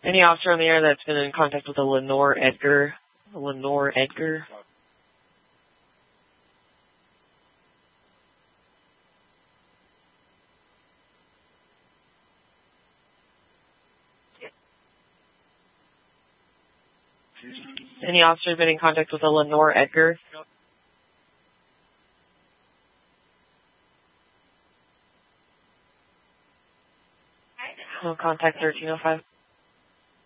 Any officer on the air that's been in contact with a Lenore Edgar? Lenore Edgar? Any officer been in contact with a Lenore Edgar? No contact 1305.